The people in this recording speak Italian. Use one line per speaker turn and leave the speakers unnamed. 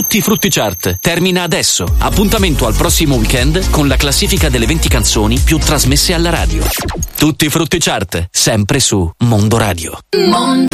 Tutti Frutti Chart termina adesso. Appuntamento al prossimo weekend con la classifica delle 20 canzoni più trasmesse alla radio. Tutti Frutti Chart, sempre su Mondo Radio.